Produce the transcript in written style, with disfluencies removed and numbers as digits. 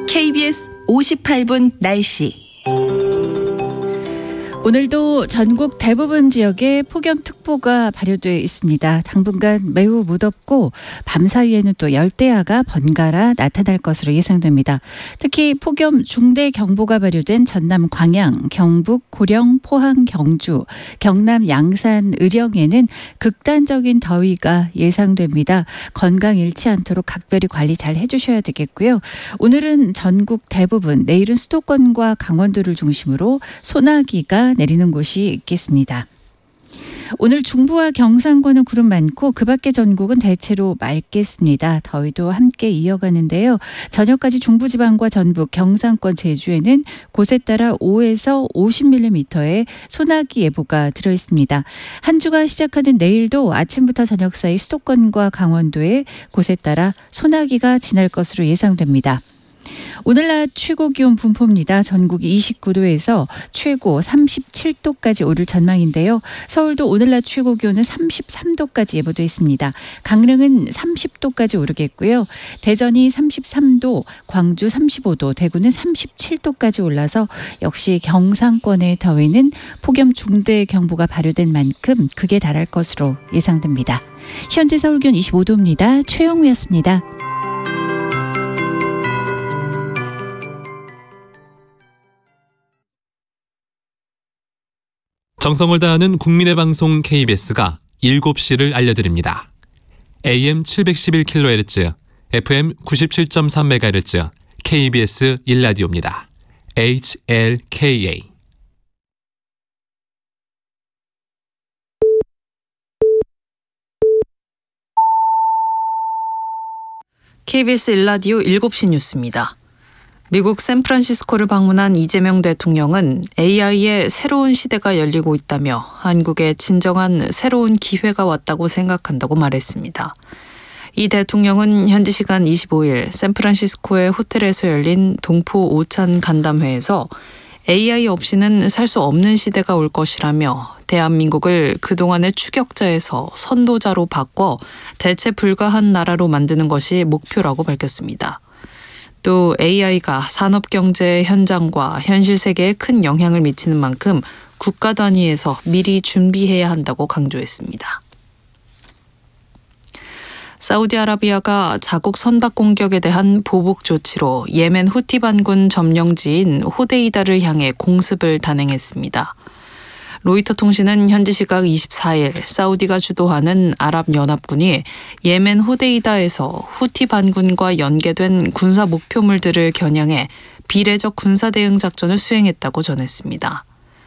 KBS 58분 날씨. 오늘도 전국 대부분 지역에 폭염특보가 발효되어 있습니다. 당분간 매우 무덥고 밤 사이에는 또 열대야가 번갈아 나타날 것으로 예상됩니다. 특히 폭염 중대경보가 발효된 전남 광양, 경북 고령, 포항, 경주, 경남 양산, 의령에는 극단적인 더위가 예상됩니다. 건강 잃지 않도록 각별히 관리 잘 해주셔야 되겠고요. 오늘은 전국 대부분, 내일은 수도권과 강원도를 중심으로 소나기가 내리는 곳이 있겠습니다. 오늘 중부와 경상권은 구름 많고 그 밖의 전국은 대체로 맑겠습니다. 더위도 함께 이어가는데요. 저녁까지 중부지방과 전북, 경상권, 제주에는 곳에 따라 5에서 50mm의 소나기 예보가 들어있습니다. 한 주가 시작하는 내일도 아침부터 저녁 사이 수도권과 강원도에 곳에 따라 소나기가 지날 것으로 예상됩니다. 오늘 낮 최고 기온 분포입니다. 전국이 29도에서 최고 37도까지 오를 전망인데요. 서울도 오늘 낮 최고 기온은 33도까지 예보되어 있습니다. 강릉은 30도까지 오르겠고요. 대전이 33도, 광주 35도, 대구는 37도까지 올라서 역시 경상권의 더위는 폭염 중대경보가 발효된 만큼 극에 달할 것으로 예상됩니다. 현재 서울 기온 25도입니다. 최영우였습니다. 정성을 다하는 국민의 방송 KBS가 7시를 알려드립니다. AM 711kHz, FM 97.3MHz, KBS 1라디오입니다. HLKA. KBS 1라디오 7시 뉴스입니다. 미국 샌프란시스코를 방문한 이재명 대통령은 AI의 새로운 시대가 열리고 있다며 한국에 진정한 새로운 기회가 왔다고 생각한다고 말했습니다. 이 대통령은 현지 시간 25일 샌프란시스코의 호텔에서 열린 동포 오찬 간담회에서 AI 없이는 살 수 없는 시대가 올 것이라며 대한민국을 그동안의 추격자에서 선도자로 바꿔 대체 불가한 나라로 만드는 것이 목표라고 밝혔습니다. 또 AI가 산업경제 현장과 현실 세계에 큰 영향을 미치는 만큼 국가 단위에서 미리 준비해야 한다고 강조했습니다. 사우디아라비아가 자국 선박 공격에 대한 보복 조치로 예멘 후티 반군 점령지인 호데이다를 향해 공습을 단행했습니다. 로이터 통신은 현지 시각 24일 사우디가 주도하는 아랍연합군이 예멘 호데이다에서 후티 반군과 연계된 군사 목표물들을 겨냥해 비례적 군사 대응 작전을 수행했다고 전했습니다.